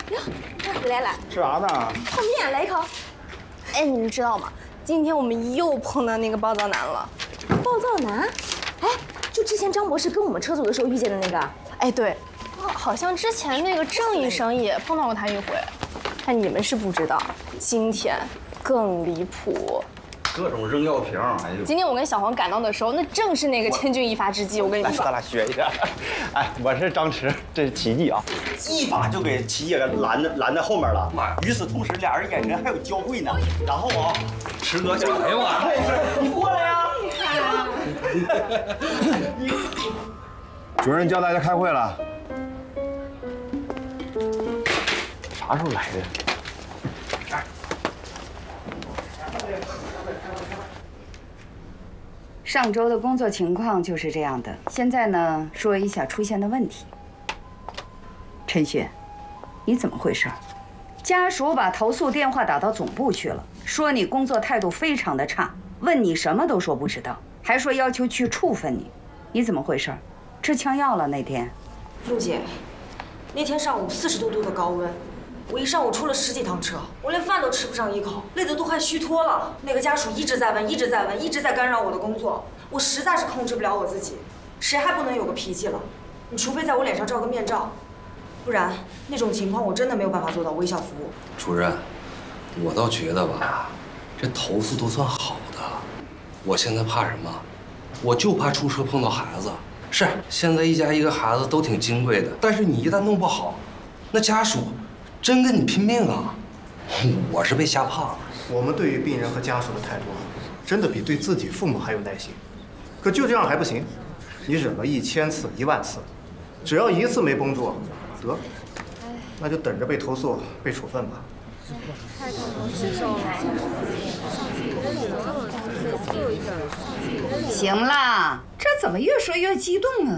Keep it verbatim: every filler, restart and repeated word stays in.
呀，回来了。 吃啥呢？ 泡面，来一口。哎，你们知道吗？今天我们又碰到那个暴躁男了。暴躁男？哎，就之前张博士跟我们车组的时候遇见的那个。哎，对。好像之前那个郑医生也碰到过他一回。但你们是不知道，今天更离谱。 各种扔药瓶，哎呦！ 今天我跟小黄赶到的时候，那正是那个千钧一发之际。我跟你说， 咱俩学一下。哎，我是张弛，这是奇迹啊！一把就给齐爷拦在拦在后面了。与此同时，俩人眼神还有交汇呢。然后啊，池哥讲，哎呀妈，你过来呀！ 主任叫大家开会了。 啥时候来的？ 上周的工作情况就是这样的。现在呢，说一下出现的问题。陈雪，你怎么回事？家属把投诉电话打到总部去了，说你工作态度非常的差，问你什么都说不知道，还说要求去处分你。你怎么回事？吃枪药了那天？ 陆姐，那天上午四十多度的高温。 我一上午出了十几趟车，我连饭都吃不上一口，累得都快虚脱了。那个家属一直在问，一直在问，一直在干扰我的工作，我实在是控制不了我自己。谁还不能有个脾气了？你除非在我脸上罩个面罩，不然那种情况我真的没有办法做到微笑服务。 主任，我倒觉得吧，这投诉都算好的。我现在怕什么？我就怕出车碰到孩子。是，现在一家一个孩子都挺金贵的，但是你一旦弄不好，那家属。 真跟你拼命啊！我是被吓怕了。 我们对于病人和家属的态度，真的比对自己父母还有耐心。可就这样还不行，你忍了一千次、一万次，只要一次没绷住，得，那就等着被投诉、被处分吧。 行啦，这怎么越说越激动啊？